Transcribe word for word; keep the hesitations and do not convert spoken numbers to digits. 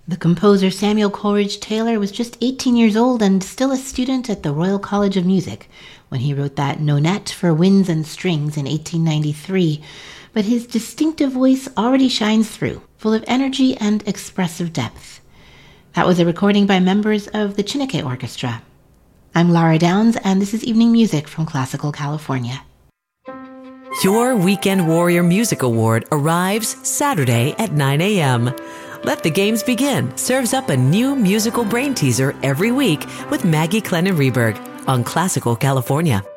The composer Samuel Coleridge Taylor was just eighteen years old and still a student at the Royal College of Music when he wrote that Nonette for Winds and Strings in eighteen ninety-three, but his distinctive voice already shines through, full of energy and expressive depth. That was a recording by members of the Chineke Orchestra. I'm Lara Downs, and this is Evening Music from Classical California. Your Weekend Warrior Music Award arrives Saturday at nine a.m. Let the Games Begin serves up a new musical brain teaser every week with Maggie Clennon Reberg on Classical California.